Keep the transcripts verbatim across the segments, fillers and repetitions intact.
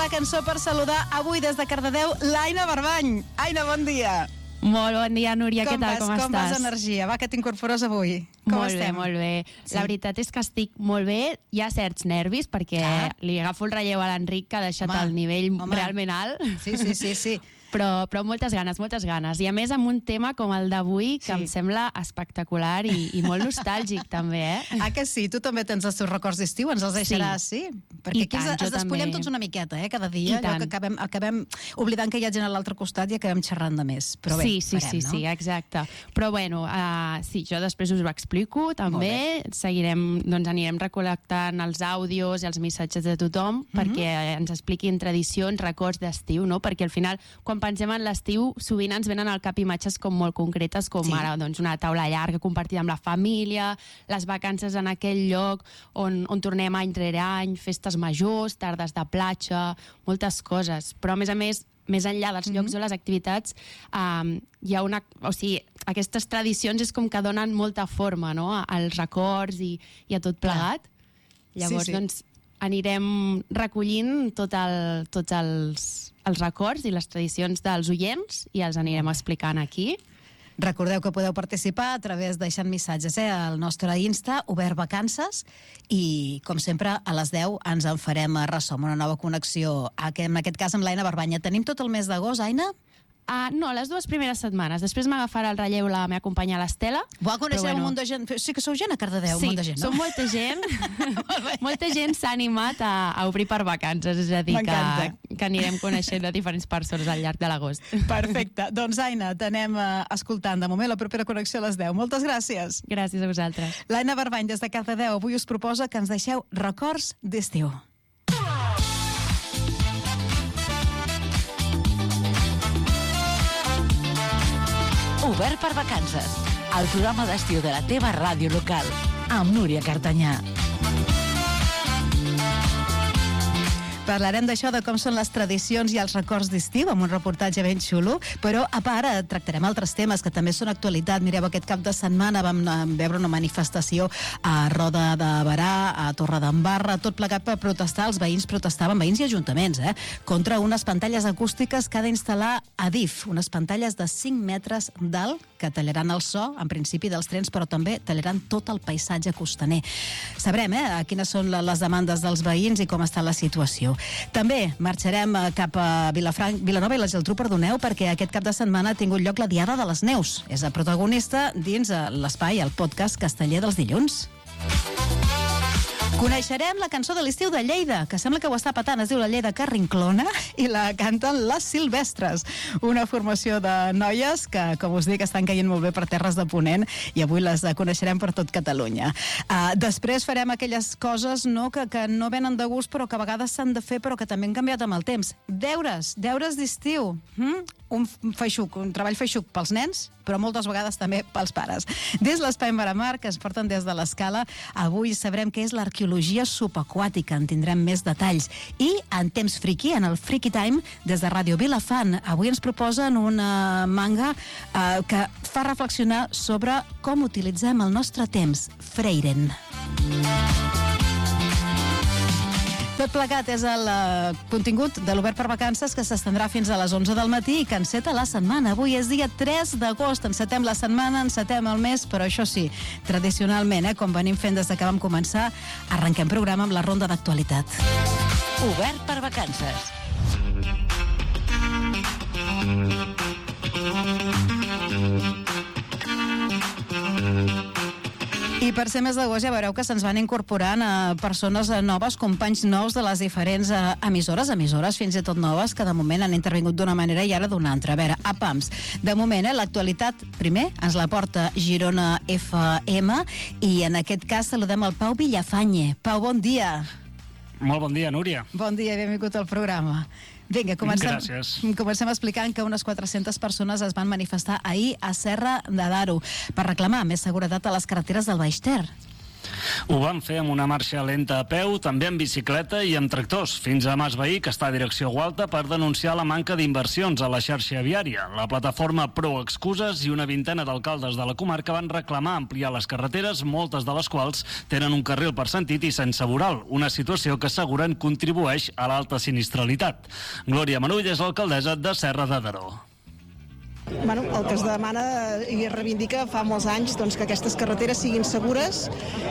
cançó per saludar avui des de Cardedeu l'Aina Barbany. Aina, bon dia. Molt bon dia, Núria, com què tal, vas, com, com estàs? vas energia? Va, que t'incorpores avui. Com molt estem? bé, molt bé. Sí. La veritat és que estic molt bé. Hi ha certs nervis perquè ah. li agafo el relleu a l'Enric, que ha deixat home, el nivell home. realment alt. Sí, sí, sí, sí. Però, però moltes ganes, moltes ganes. I a més amb un tema com el d'avui, que sí. em sembla espectacular i, i molt nostàlgic també, eh? Ah, que sí? Tu també tens els teus records d'estiu, ens els deixaràs, sí? sí? Perquè I aquí tant, es despullem tots una miqueta, eh? Cada dia, allò que acabem, acabem oblidant que hi ha gent a l'altre costat i acabem xerrant de més. Però bé, sí, sí, farem, sí, no? sí, exacte. Però bueno, uh, sí, jo després us ho explico, també. Seguirem, doncs anirem recol·lectant els àudios i els missatges de tothom mm-hmm. perquè ens expliquin tradicions, records d'estiu, no? Perquè al final, quan pensem en l'estiu, sovint ens venen al cap imatges com molt concretes, com sí. ara doncs, una taula llarga compartida amb la família, les vacances en aquell lloc on, on tornem any rere any, festes majors, tardes de platja, moltes coses. Però, a més a més, més enllà dels llocs mm-hmm. o les activitats, um, hi ha una... O sigui, aquestes tradicions és com que donen molta forma, no?, als records i, i a tot plegat. Ah. Llavors, sí, sí. doncs, anirem recollint tot el, tots els, els records i les tradicions dels oients i els anirem explicant aquí. Recordeu que podeu participar a través deixant missatges eh, al nostre Insta, Obert Vacances, i, com sempre, a les deu ens en farem ressò amb una nova connexió, en aquest cas amb l'Aina Barbany. Tenim tot el mes d'agost, Aina? Uh, no, les dues primeres setmanes. Després m'agafarà el relleu la meva companya l'Estela. Bo, coneixeu bueno. un munt de gent. Sí que sou gent a Cardedeu, sí, un munt de gent, no? Sí, som molta gent. Molta gent s'ha animat a, a obrir per vacances, és a dir, que, que anirem coneixent de diferents persones al llarg de l'agost. Perfecte. Doncs, Aina, t'anem uh, escoltant. De moment, la propera connexió a les deu. Moltes gràcies. Gràcies a vosaltres. L'Aina Barbany, des de Cardedeu, avui us proposa que ens deixeu records d'estiu. Obert per Vacances, el programa d'estiu de la teva ràdio local, amb Núria Cartanyà. Parlarem d'això, de com són les tradicions i els records d'estiu, amb un reportatge ben xulo, però a part tractarem altres temes que també són actualitat. Mireu, aquest cap de setmana vam veure una manifestació a Roda de Berà, a Torredembarra, tot plegat per protestar. Els veïns protestaven, veïns i ajuntaments, eh, contra unes pantalles acústiques que ha d'instal·lar Adif, unes pantalles de cinc metres d'alt que tallaran el so, en principi, dels trens, però també tallaran tot el paisatge costaner. Sabrem eh, quines són les demandes dels veïns i com està la situació. També marxarem cap a Vilafranc, Vilanova i la Geltrú, perdoneu, perquè aquest cap de setmana ha tingut lloc la Diada de les Neus. És la protagonista dins l'espai, el podcast casteller dels dilluns. Coneixerem la cançó de l'estiu de Lleida, que sembla que ho està patant, es diu La Lleida Carrinclona, i la canten Les Silvestres, una formació de noies que, com us dic, estan caient molt bé per terres de Ponent, i avui les coneixerem per tot Catalunya. Uh, després farem aquelles coses no, que, que no venen de gust, però que a vegades s'han de fer, però que també han canviat amb el temps. Deures, deures d'estiu. Mm? Un feixuc, un treball feixuc pels nens, però moltes vegades també pels pares. Des de l'Espai Maramar, que es porten des de l'Escala, avui sabrem què és l'arqueologia subaquàtica, en tindrem més detalls. I en temps friki, en el Friki Time, des de Ràdio Vilafant, avui ens proposen una manga eh, que fa reflexionar sobre com utilitzem el nostre temps, Freiren. Tot plegat és el uh, contingut de l'Obert per Vacances, que s'estendrà fins a les onze del matí i que enceta la setmana. Avui és dia tres d'agost, encetem la setmana, encetem el mes, però això sí, tradicionalment, eh, com venim fent des que vam començar, arrenquem programa amb la ronda d'actualitat. Obert per Vacances. I per ser més d'agost ja veureu que se'ns van incorporant a persones noves, companys nous de les diferents uh, emissores, emissores fins i tot noves, que de moment han intervingut d'una manera i ara d'una altra. A veure, a PAMS, de moment, eh, l'actualitat, primer, ens la porta Girona F M, i en aquest cas saludem el Pau Villafañe. Pau, bon dia. Molt bon dia, Núria. Bon dia i benvingut al programa. Vinga, comencem, Gràcies. comencem explicant que unes quatre-centes persones es van manifestar ahir a Serra de Daró per reclamar més seguretat a les carreteres del Baix Ter. Ho van fer amb una marxa lenta a peu, també amb bicicleta i amb tractors, fins a Mas Veí, que està a direcció Gualta, per denunciar la manca d'inversions a la xarxa viària. La plataforma Pro Excuses i una vintena d'alcaldes de la comarca van reclamar ampliar les carreteres, moltes de les quals tenen un carril per sentit i sense voral, una situació que asseguren contribueix a l'alta sinistralitat. Glòria Manull és l'alcaldessa de Serra de Daró. Bueno, el que es demana i es reivindica fa molts anys doncs, que aquestes carreteres siguin segures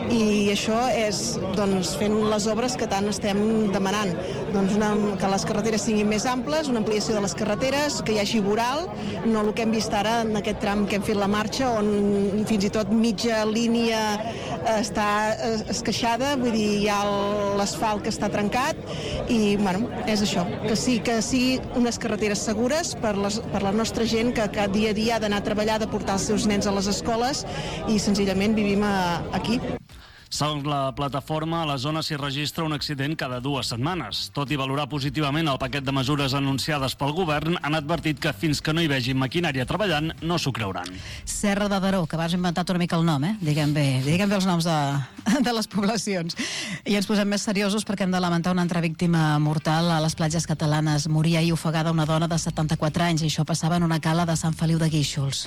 i això és doncs, fent les obres que tant estem demanant. Doncs una, que les carreteres siguin més amples, una ampliació de les carreteres, que hi hagi voral, no el que hem vist ara en aquest tram que hem fet la marxa, on fins i tot mitja línia està esqueixada, vull dir, hi ha l'asfalt que està trencat i bueno, és això, que sí, que sigui unes carreteres segures per, les, per la nostra gent que que dia a dia ha d'anar a treballar, de portar els seus nens a les escoles i senzillament vivim a, aquí. Segons la plataforma, a la zona s'hi registra un accident cada dues setmanes. Tot i valorar positivament el paquet de mesures anunciades pel govern, han advertit que fins que no hi vegin maquinària treballant, no s'ho creuran. Serra de Daró, que vas inventat una mica el nom, eh? Diguem bé, diguem bé els noms de, de les poblacions. I ens posem més seriosos perquè hem de lamentar una altra víctima mortal a les platges catalanes. Moria ahir ofegada una dona de setanta-quatre anys i això passava en una cala de Sant Feliu de Guíxols.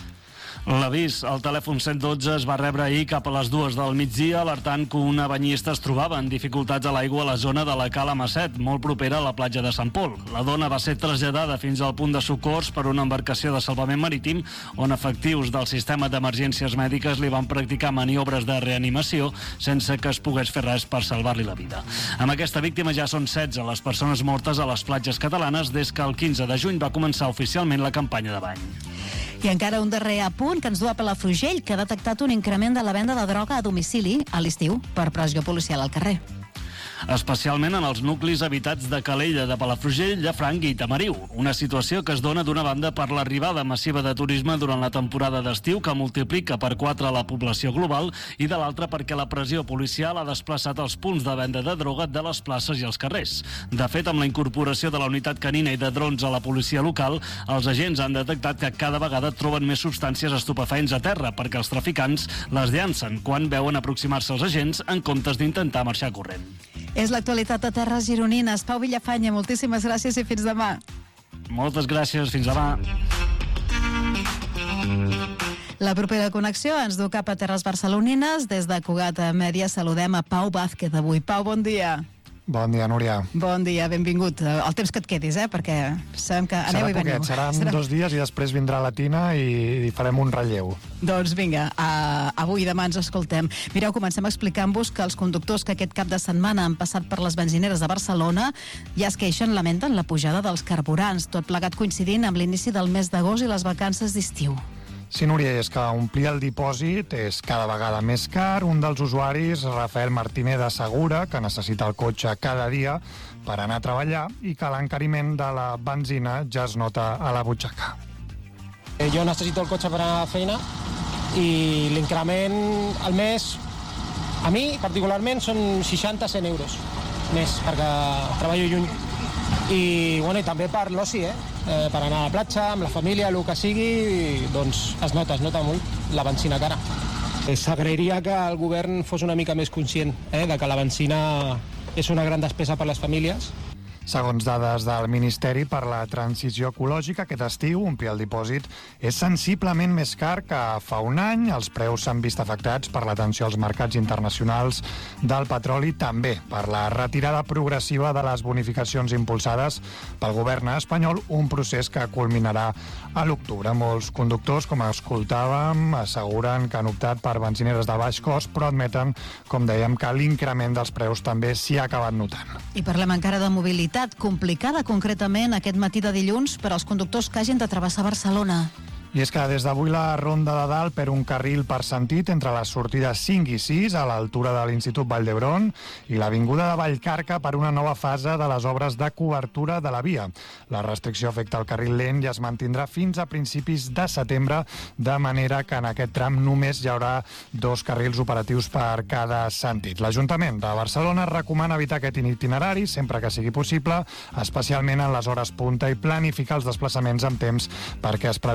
L'avís al telèfon cent dotze es va rebre ahir cap a les dues del migdia, alertant que una banyista es trobava en dificultats a l'aigua a la zona de la Cala Masset, molt propera a la platja de Sant Pol. La dona va ser traslladada fins al punt de socors per una embarcació de salvament marítim, on efectius del sistema d'emergències mèdiques li van practicar maniobres de reanimació sense que es pogués fer res per salvar-li la vida. Amb aquesta víctima ja són setze les persones mortes a les platges catalanes des que el quinze de juny va començar oficialment la campanya de bany. I encara un darrer apunt que ens du a Palafrugell, que ha detectat un increment de la venda de droga a domicili a l'estiu per pressió policial al carrer. Especialment en els nuclis habitats de Calella, de Palafrugell, Llafranc i Tamariu. Una situació que es dona d'una banda per l'arribada massiva de turisme durant la temporada d'estiu, que multiplica per quatre la població global, i de l'altra perquè la pressió policial ha desplaçat els punts de venda de droga de les places i els carrers. De fet, amb la incorporació de la unitat canina i de drons a la policia local, els agents han detectat que cada vegada troben més substàncies estupefaents a terra perquè els traficants les llancen quan veuen aproximar-se als agents en comptes d'intentar marxar corrent. És l'actualitat de Terres Gironines. Pau Villafanya, moltíssimes gràcies i fins demà. Moltes gràcies, fins demà. La propera connexió ens du cap a Terres Barcelonines. Des de Cugat Mèdia saludem a Pau Vázquez avui. Pau, bon dia. Bon dia, Núria. Bon dia, benvingut. El temps que et quedis, eh? Perquè sabem que aneu Serà i veniu. poquet, seran Serà... dos dies i després vindrà la Tina i, i farem un relleu. Doncs vinga, uh, avui i demà ens escoltem. Mireu, comencem explicant-vos que els conductors que aquest cap de setmana han passat per les benzineres de Barcelona ja es queixen, lamenten la pujada dels carburants, tot plegat coincidint amb l'inici del mes d'agost i les vacances d'estiu. Sí, Núria, és que omplir el dipòsit és cada vegada més car. Un dels usuaris, Rafael Martínez, assegura que necessita el cotxe cada dia per anar a treballar i que l'encariment de la benzina ja es nota a la butxaca. Jo necessito el cotxe per anar a la feina i l'increment al mes, a mi particularment, són seixanta a cent euros més, perquè treballo lluny. I, bueno, i també per l'oci, eh? eh? Per anar a la platja, amb la família, el que sigui, doncs es nota, es nota molt la benzina cara. S'agrairia que el govern fos una mica més conscient eh? de que la benzina és una gran despesa per les famílies. Segons dades del Ministeri per la Transició Ecològica, aquest estiu omplir el dipòsit és sensiblement més car que fa un any. Els preus s'han vist afectats per l'atenció als mercats internacionals del petroli, també per la retirada progressiva de les bonificacions impulsades pel govern espanyol, un procés que culminarà a l'octubre. Molts conductors, com escoltàvem, asseguren que han optat per benzineres de baix cost, però admeten, com dèiem, que l'increment dels preus també s'hi ha acabat notant. I parlem encara de mobilitat complicada concretament aquest matí de dilluns per als conductors que hagin de travessar Barcelona. I és que des d'avui la Ronda de Dalt per un carril per sentit entre les sortides cinc i sis a l'altura de l'Institut Vall d'Hebron i l'avinguda de Vallcarca per una nova fase de les obres de cobertura de la via. La restricció afecta el carril lent i es mantindrà fins a principis de setembre, de manera que en aquest tram només hi haurà dos carrils operatius per cada sentit. L'Ajuntament de Barcelona recomana evitar aquest itinerari sempre que sigui possible, especialment en les hores punta, i planificar els desplaçaments amb temps perquè es preveuen retards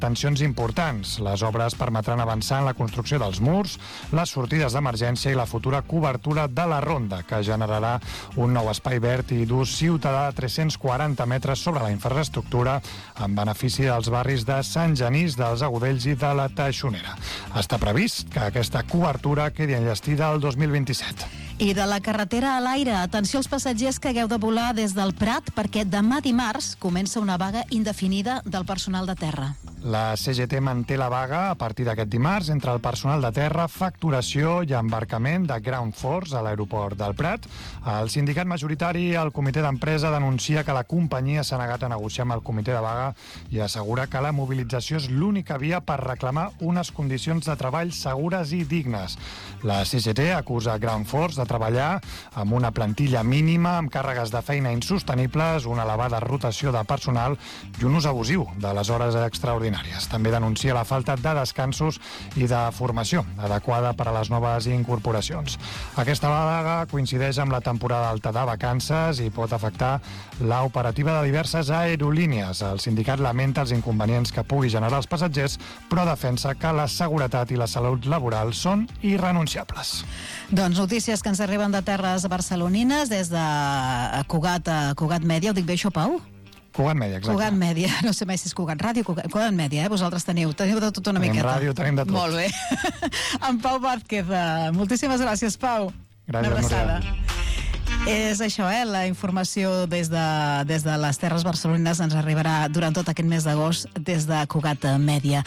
tensions importants. Les obres permetran avançar en la construcció dels murs, les sortides d'emergència i la futura cobertura de la ronda, que generarà un nou espai verd i d'ús ciutadà de tres-cents quaranta metres sobre la infraestructura en benefici dels barris de Sant Genís, dels Agudells i de la Teixonera. Està previst que aquesta cobertura quedi enllestida el dos mil vint-i-set. I de la carretera a l'aire, atenció als passatgers que hagueu de volar des del Prat, perquè demà dimarts comença una vaga indefinida del personal de terra. La C G T manté la vaga a partir d'aquest dimarts entre el personal de terra, facturació i embarcament de Ground Force a l'aeroport del Prat. El sindicat majoritari, el comitè d'empresa, denuncia que la companyia s'ha negat a negociar amb el comitè de vaga i assegura que la mobilització és l'única via per reclamar unes condicions de treball segures i dignes. La C G T acusa Ground Force de treballar amb una plantilla mínima, amb càrregues de feina insostenibles, una elevada rotació de personal i un ús abusiu de les hores extraordinàries. També denuncia la falta de descansos i de formació adequada per a les noves incorporacions. Aquesta vaga coincideix amb la temporada alta de vacances i pot afectar l'operativa de diverses aerolínies. El sindicat lamenta els inconvenients que pugui generar els passatgers, però defensa que la seguretat i la salut laboral són irrenunciables. Doncs notícies que ens arriben de terres barcelonines des de Cugat a Cugat Mèdia. Ho dic bé, això, Pau? Cugat Mèdia, exacte. Cugat Mèdia, no sé mai si és Cugat Ràdio, Cugat, Cugat Mèdia, eh? Vosaltres teniu, teniu de tot una tenim miqueta. Tenim ràdio, tenim de tot. Molt bé. En Pau Vázquez, moltíssimes gràcies, Pau. Gràcies, una abraçada. Núria. És això, eh? La informació des de, des de les terres barcelonines ens arribarà durant tot aquest mes d'agost des de Cugat Mèdia.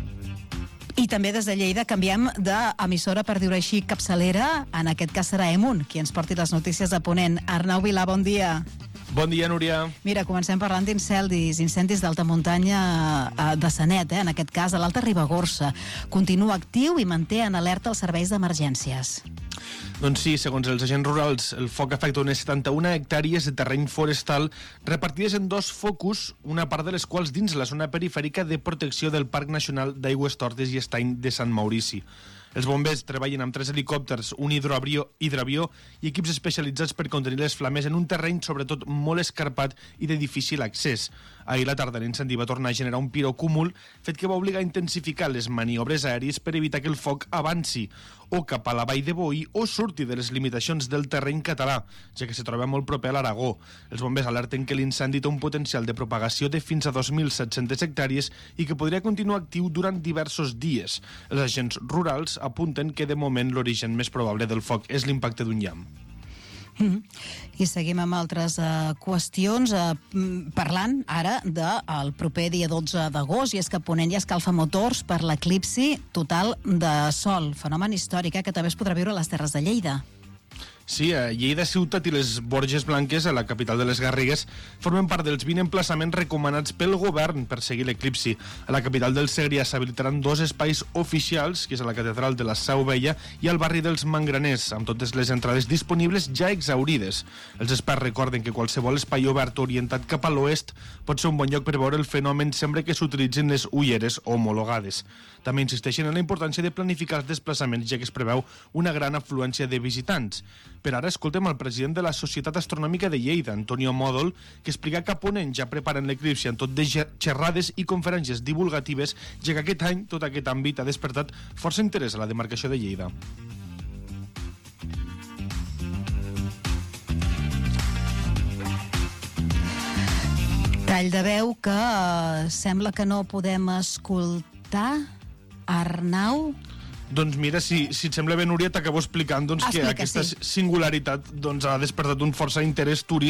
I també des de Lleida canviem d'emissora, per dir-ho així, capçalera. En aquest cas serà Emun, qui ens porti les notícies de Ponent. Arnau Vilà, bon dia. Bon dia, Núria. Mira, comencem parlant d'incendis, incendis d'alta muntanya de Sanet, eh? En aquest cas a l'Alta Ribagorça. Continua actiu i manté en alerta els serveis d'emergències. Doncs sí, segons els agents rurals, el foc afecta unes setanta-una hectàrees de terreny forestal repartides en dos focus, una part de les quals dins la zona perifèrica de protecció del Parc Nacional d'Aigües Tortes i Estany de Sant Maurici. Els bombers treballen amb tres helicòpters, un hidroavió, hidroavió i equips especialitzats per contenir les flames en un terreny sobretot molt escarpat i de difícil accés. Ahir la tarda l'incendi va tornar a generar un pirocúmul, fet que va obligar a intensificar les maniobres aèries per evitar que el foc avanci o cap a la vall de Boí o surti de les limitacions del terreny català, ja que se troba molt proper a l'Aragó. Els bombers alerten que l'incendi té un potencial de propagació de fins a dos mil set-centes hectàrees i que podria continuar actiu durant diversos dies. Els agents rurals apunten que de moment l'origen més probable del foc és l'impacte d'un llamp. Mm-hmm. I seguim amb altres uh, qüestions, uh, parlant ara del proper dia dotze d'agost, i és que Ponent ja escalfa motors per l'eclipsi total de sol, fenomen històric eh, que també es podrà viure a les Terres de Lleida. Sí, a Lleida Ciutat i les Borges Blanques, a la capital de les Garrigues, formen part dels vint emplaçaments recomanats pel govern per seguir l'eclipsi. A la capital del Segrià s'habilitaran dos espais oficials, que és a la catedral de la Seu Vella i al barri dels Mangraners, amb totes les entrades disponibles ja exaurides. Els experts recorden que qualsevol espai obert orientat cap a l'oest pot ser un bon lloc per veure el fenomen sempre que s'utilitzin les ulleres homologades. També insisteixen en la importància de planificar els desplaçaments, ja que es preveu una gran afluència de visitants. Per ara escoltem el president de la Societat Astronòmica de Lleida, Antonio Mòdol, que explica que a Ponent ja preparen l'eclipsi en tot de xerrades i conferències divulgatives, ja que aquest any tot aquest àmbit ha despertat força interès a la demarcació de Lleida. Tall de veu que uh, sembla que no podem escoltar. Arnau? Doncs mira, si, si et sembla bé, Núria, t'acabo explicant doncs, que aquesta singularitat doncs, ha despertat un força interès turístic